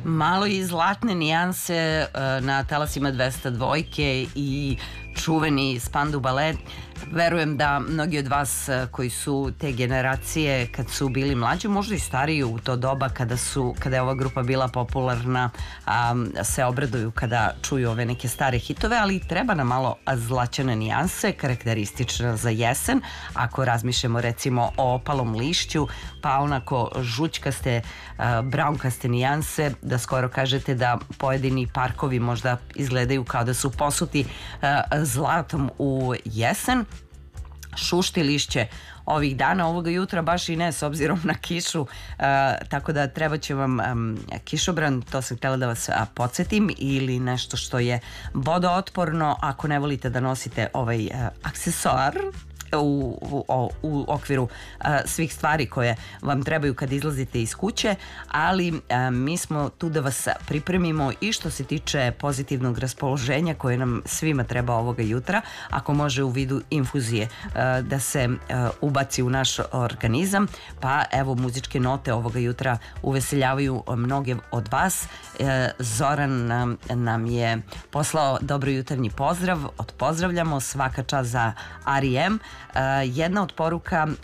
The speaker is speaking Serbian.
Malo i zlatne nijanse na talasima 202 i čuveni Spandu balet. Verujem da mnogi od vas koji su te generacije kad su bili mlađi, možda i stariji u to doba kada je ova grupa bila popularna, se obraduju kada čuju ove neke stare hitove, ali treba nam malo zlaćene nijanse, karakteristične za jesen. Ako razmišljamo recimo o opalom lišću, pa onako žućkaste, braunkaste nijanse, da skoro kažete da pojedini parkovi možda izgledaju kao da su posuti zlatom u jesen. Šušti lišće ovih dana, ovoga jutra baš i ne, s obzirom na kišu, tako da treba će vam kišobran, to sam htjela da vas podsjetim, ili nešto što je vodootporno ako ne volite da nosite ovaj aksesoar u okviru svih stvari koje vam trebaju kad izlazite iz kuće, ali mi smo tu da vas pripremimo i što se tiče pozitivnog raspoloženja koje nam svima treba ovoga jutra, ako može u vidu infuzije da se ubaci u naš organizam, pa evo muzičke note ovoga jutra uveseljavaju mnoge od vas. Zoran nam je poslao dobro jutarnji pozdrav, odpozdravljamo, svaka čast za R.E.M. Jedna od poruka